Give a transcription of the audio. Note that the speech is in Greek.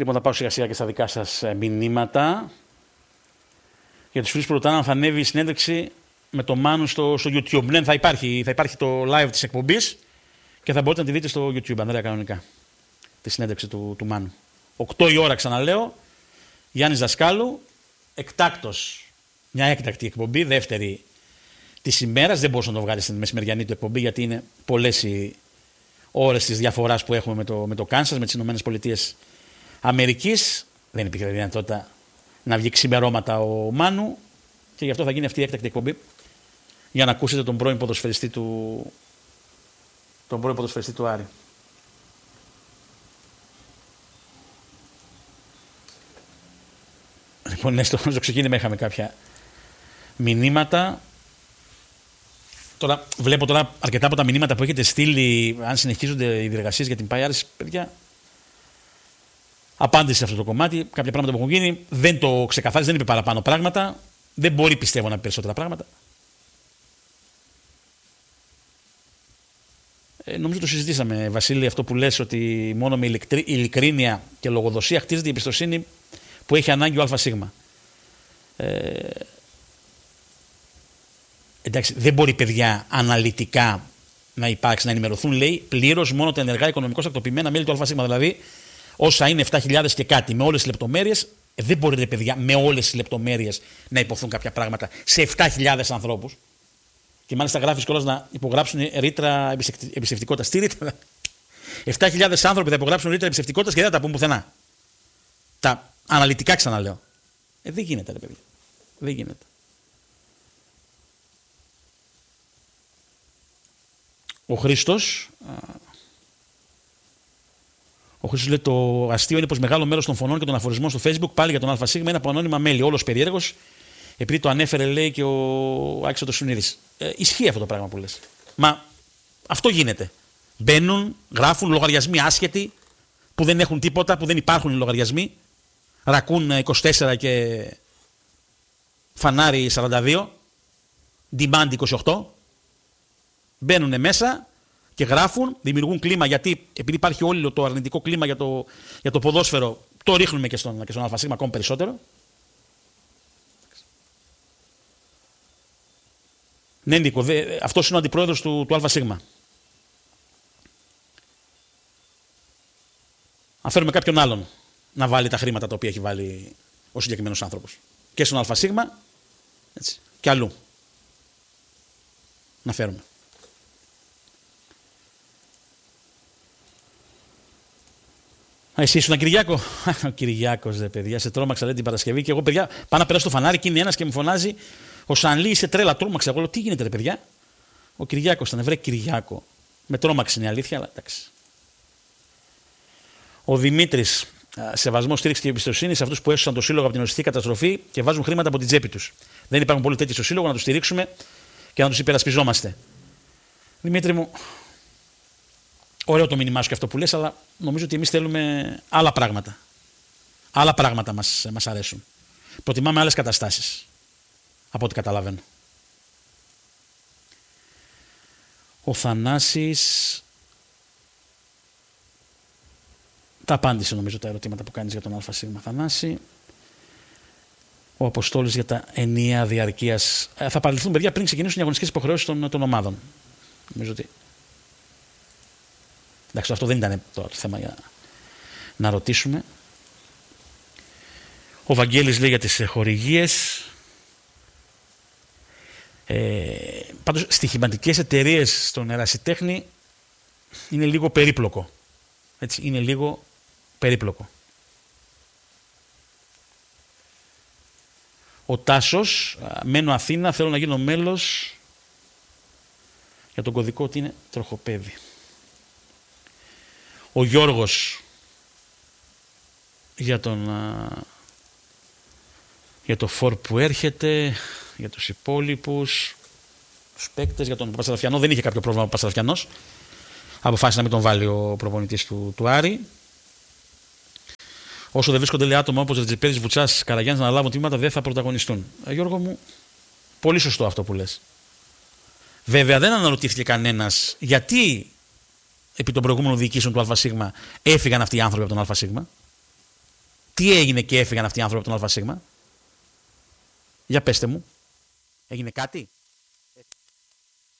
Λοιπόν, θα πάω σιγά σιγά και στα δικά σας μηνύματα. Για τους φίλους που ρωτάνε αν θα ανέβει η συνέντευξη με το Μάνου στο YouTube. Ναι, θα υπάρχει το live της εκπομπής και θα μπορείτε να τη δείτε στο YouTube, Ανδρέα, κανονικά. Τη συνέντευξη του Μάνου. 8 η ώρα, ξαναλέω. Γιάννης Δασκάλου. Εκτάκτος. Μια έκτακτη εκπομπή, δεύτερη της ημέρας. Δεν μπορούσε να το βγάλει στην μεσημεριανή του εκπομπή, γιατί είναι πολλές οι ώρες της διαφοράς που έχουμε με το Κάνσας, με τις ΗΠΑ. Δεν υπήρχε δυνατότητα να βγει ξημερώματα ο Μάνου και γι' αυτό θα γίνει αυτή η έκτακτη εκπομπή για να ακούσετε τον πρώην ποδοσφαιριστή του Άρη. Λοιπόν, ναι, στο ξεκίνημα είχαμε κάποια μηνύματα. Τώρα βλέπω αρκετά από τα μηνύματα που έχετε στείλει, αν συνεχίζονται οι διεργασίες για την ΠΑΕ Άρης, παιδιά. Απάντησε σε αυτό το κομμάτι. Κάποια πράγματα που έχουν γίνει δεν το ξεκαθάρισε, δεν είπε παραπάνω πράγματα. Δεν μπορεί, πιστεύω, να πει περισσότερα πράγματα. Νομίζω το συζητήσαμε, Βασίλη, αυτό που λες, ότι μόνο με ειλικρίνεια και λογοδοσία χτίζεται η εμπιστοσύνη που έχει ανάγκη ο ΑΣ. Εντάξει, δεν μπορεί, παιδιά, αναλυτικά να υπάρξει, να ενημερωθούν, λέει, πλήρως μόνο τα ενεργά οικονομικώς ακτοποιημένα μέλη του ΑΣ. Δηλαδή, όσα είναι 7.000 και κάτι με όλες τις λεπτομέρειες, δεν μπορείτε, παιδιά, με όλες τις λεπτομέρειες να υποθούν κάποια πράγματα σε 7.000 ανθρώπους. Και μάλιστα γράφεις κιόλας να υπογράψουν ρήτρα εμπιστευτικότητας. Τι ρήτρα? 7.000 άνθρωποι θα υπογράψουν ρήτρα εμπιστευτικότητας και δεν θα τα πούν πουθενά. Τα αναλυτικά, ξαναλέω. Δεν γίνεται, ρε παιδιά. Δεν γίνεται. Ο Χρήστος λέει: το αστείο είναι πως μεγάλο μέρος των φωνών και των αφορισμών στο Facebook πάλι για τον ΑΣ είναι από ανώνυμα μέλη. Όλος περίεργος, επειδή το ανέφερε, λέει, και ο Άκης ο Τοσουνίδης. Ισχύει αυτό το πράγμα που λες. Μα αυτό γίνεται. Μπαίνουν, γράφουν λογαριασμοί άσχετοι που δεν έχουν τίποτα, που δεν υπάρχουν οι λογαριασμοί. Ρακούν 24 και φανάρι 42. Demand 28. Μπαίνουν μέσα και γράφουν, δημιουργούν κλίμα, γιατί επειδή υπάρχει όλο το αρνητικό κλίμα για το ποδόσφαιρο, το ρίχνουμε και στον ΑΣ ακόμα περισσότερο. Ναι, Νίκο, αυτός είναι ο αντιπρόεδρος του ΑΣ. Αν φέρουμε κάποιον άλλον να βάλει τα χρήματα τα οποία έχει βάλει ο συγκεκριμένος άνθρωπος. Και στον ΑΣ, έτσι, και αλλού. Να φέρουμε. Εσύ ήσουν Κυριάκο? Ο Κυριάκος, δε παιδιά, σε τρόμαξα, λέει, την Παρασκευή. Και εγώ, παιδιά, πάω να περάσω το φανάρι και είναι ένας και μου φωνάζει: ο Σανλή, είσαι τρέλα, τρόμαξα. Εγώ λέω: τι γίνεται, ρε παιδιά? Ο Κυριάκος ήταν, βρε Κυριάκο. Με τρόμαξε, είναι η αλήθεια, αλλά εντάξει. Ο Δημήτρης, σεβασμό, στήριξη και εμπιστοσύνη σε αυτούς που έσωσαν το σύλλογο από την οριστική καταστροφή και βάζουν χρήματα από την τσέπη τους. Δεν υπάρχουν πολλοί τέτοιοι στο σύλλογο να τους στηρίξουμε και να τους υπερασπιζόμαστε. Δημήτρη μου, ωραίο το μήνυμά σου και αυτό που λες, αλλά νομίζω ότι εμείς θέλουμε άλλα πράγματα. Άλλα πράγματα μας αρέσουν. Προτιμάμε άλλες καταστάσεις, από ό,τι καταλαβαίνω. Ο Θανάσης τα απάντησε, νομίζω, τα ερωτήματα που κάνεις για τον ΑΣ, Θανάση. Ο Αποστόλης για τα ενιαία διαρκείας. Θα παραλυθούν, παιδιά, πριν ξεκινήσουν οι αγωνιστικές υποχρεώσεις των ομάδων. Νομίζω ότι. Εντάξει, αυτό δεν ήταν το θέμα για να ρωτήσουμε. Ο Βαγγέλης λέει για τις χορηγίες. Πάντως, στοιχηματικές εταιρείες στον ερασιτέχνη είναι λίγο περίπλοκο. Έτσι, είναι λίγο περίπλοκο. Ο Τάσος, μένω Αθήνα, θέλω να γίνω μέλος. Για τον κωδικό ότι είναι τροχοπέδι. Ο Γιώργος, για το φορ που έρχεται, για τους υπόλοιπους, τους παίκτες, για τον Πασαραφιανό. Δεν είχε κάποιο πρόβλημα ο Πασαραφιανός. Αποφάσισε να μην τον βάλει ο προπονητής του Άρη. Όσο δεν βρίσκονται, λέει, άτομα όπως Ρετζιπέρης, Βουτσάς, Καραγιάννης να λάβουν τμήματα, δεν θα πρωταγωνιστούν. Γιώργο μου, πολύ σωστό αυτό που λες. Βέβαια, δεν αναρωτήθηκε κανένας γιατί επί των προηγούμενων διοικήσεων του ΑΣ έφυγαν αυτοί οι άνθρωποι από τον ΑΣ. Τι έγινε και έφυγαν αυτοί οι άνθρωποι από τον ΑΣ? Για πέστε μου. Έγινε κάτι?